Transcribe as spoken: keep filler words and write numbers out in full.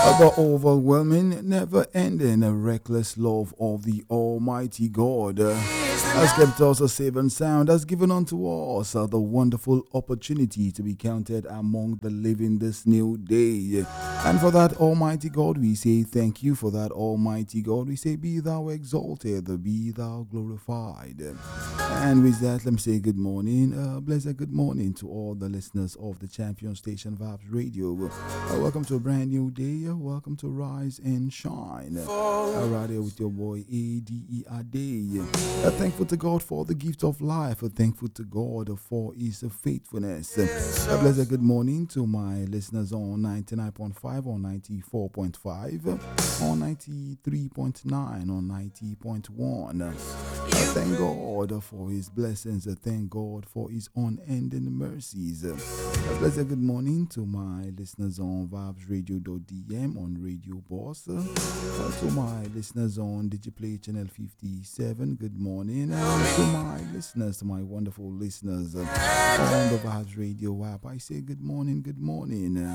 The overwhelming, never-ending, reckless love of the Almighty God uh, has kept us safe and sound, has given unto us uh, the wonderful opportunity to be counted among the living this new day. And for that, Almighty God, we say thank you. For that, Almighty God, we say be thou exalted, be thou glorified. And with that, let me say good morning, uh, blessed good morning to all the listeners of the Champion Station Vibes Radio. Uh, welcome to a brand new day. Uh, welcome to Rise and Shine. Uh, right here with your boy A D E Ade. Uh, thankful to God for the gift of life. Uh, thankful to God for His uh, faithfulness. Uh, blessed good morning to my listeners on ninety-nine point five, on ninety-four point five, uh, on ninety-three point nine, on ninety point one. Uh, thank God for His blessings. Uh, thank God for His unending mercies. Uh, blessed good morning to my listeners on vibes radio dot d m, on Radio Boss. Uh, to my listeners on Digiplay Channel fifty-seven, good morning. And to my listeners, to my wonderful listeners uh, on the Vibes Radio app, I say good morning, good morning. Uh,